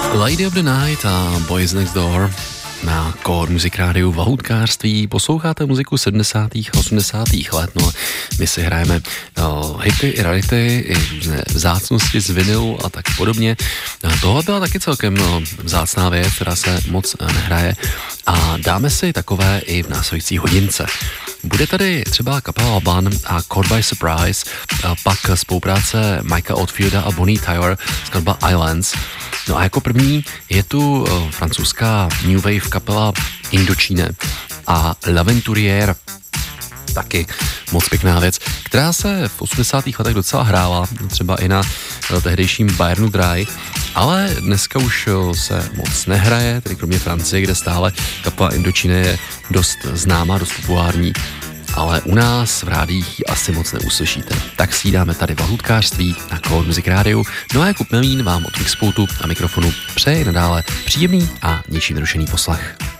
Lady of the Night a Boys Next Door na Core Music Rádiu v lahůdkářství. Posloucháte muziku 70. a 80. let, no my si hrajeme hity i rarity, i různé vzácnosti z vinilu a tak podobně. Tohle byla taky celkem vzácná věc, která se moc nehraje a dáme si takové i v následující hodince. Bude tady třeba kapela Ban a Caught by Surprise, a pak spolupráce Mikea Oldfielda a Bonnie Tyler, skladba Islands. No a jako první je tu francouzská New Wave kapela Indochine a L'Aventurière, taky moc pěkná věc, která se v 80. letech docela hrála, třeba i na tehdejším Bayernu Dry, ale dneska už se moc nehraje, tedy kromě Francie, kde stále kapela Indochine je dost známá, dost populární, ale u nás v rádiích ji asi moc neuslyšíte. Tak si ji dáme tady v lahůdkářství na Core Music Rádiu. No a Jakub Melín vám od Mixpoutu a mikrofonu přeje nadále příjemný a ničím nerušený poslech.